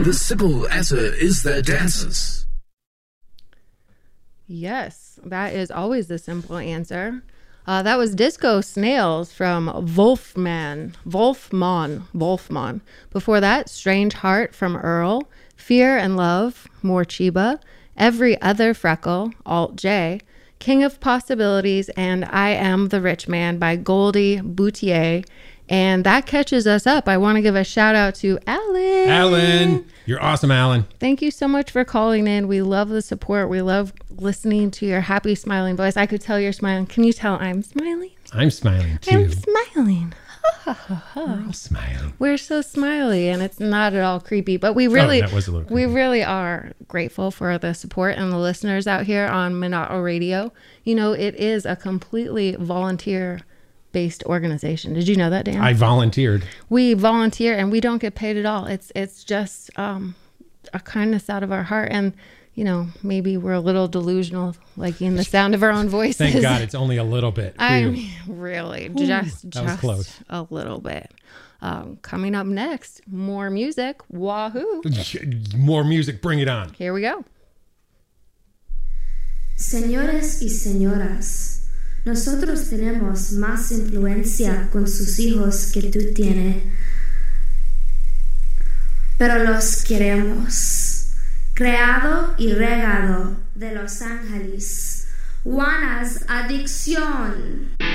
The simple answer is their dances. Yes, that is always the simple answer. That was Disco Snails from Wolfman. Before that, Strange Heart from Earl, Fear and Love, Morcheeba, Every Other Freckle, Alt J, King of Possibilities, and I Am the Rich Man by Goldie Boutier. And that catches us up. I want to give a shout out to Alan. Alan, you're awesome, Alan. Thank you so much for calling in. We love the support. We love listening to your happy, smiling voice. I could tell you're smiling. Can you tell I'm smiling? I'm smiling too. I'm smiling. We're all smiling. We're so smiley, and it's not at all creepy. But we really, that was a little we creepy. really are grateful for the support and the listeners out here on Minato Radio. You know, it is a completely volunteer-based organization. Did you know that, Dan? I volunteered. We volunteer, and we don't get paid at all. It's just a kindness out of our heart, and you know, maybe we're a little delusional, liking the sound of our own voices. Thank God it's only a little bit. I mean, really, just was close. a little bit. Coming up next, more music. Wahoo! More music, bring it on. Here we go. Señores y señoras, nosotros tenemos más influencia con sus hijos que tú tienes, pero los queremos. Creado y regado de Los Ángeles. Juana's Adicción.